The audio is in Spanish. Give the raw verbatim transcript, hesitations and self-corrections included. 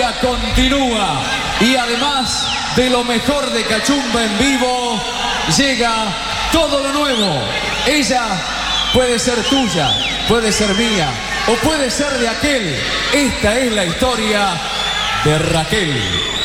historia continúa y además de lo mejor de Cachumba en vivo, llega todo lo nuevo. Ella puede ser tuya, puede ser mía o puede ser de aquel. Esta es la historia de Raquel.